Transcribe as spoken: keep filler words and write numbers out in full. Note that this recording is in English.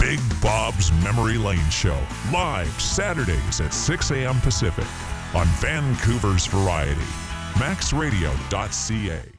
Big Bob's Memory Lane Show, live Saturdays at six a.m. Pacific on Vancouver's Variety, max radio dot c a.